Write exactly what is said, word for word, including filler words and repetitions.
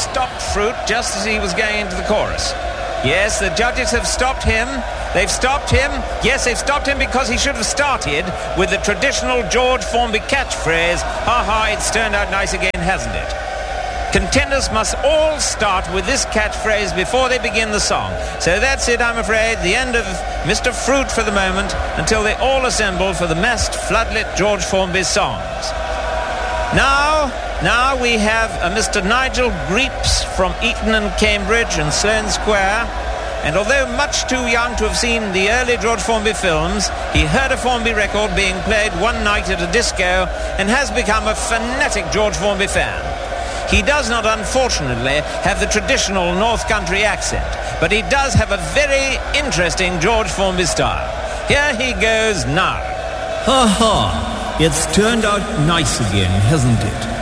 stopped Fruit just as he was going into the chorus. Yes, the judges have stopped him. They've stopped him. Yes, they've stopped him because he should have started with the traditional George Formby catchphrase, ha ha, it's turned out nice again, hasn't it? Contenders must all start with this catchphrase before they begin the song. So that's it, I'm afraid, the end of Mister Fruit for the moment, until they all assemble for the massed floodlit George Formby songs. Now, now we have a Mister Nigel Greeps from Eton and Cambridge and Sloane Square. And although much too young to have seen the early George Formby films, he heard a Formby record being played one night at a disco and has become a fanatic George Formby fan. He does not, unfortunately, have the traditional North Country accent, but he does have a very interesting George Formby style. Here he goes now. Ha ha, it's turned out nice again, hasn't it?